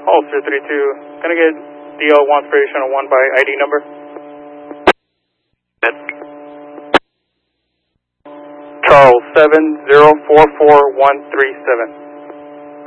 Ulster 32. Can I get DL 1 Spiration 1 by ID number? Charles 7044137.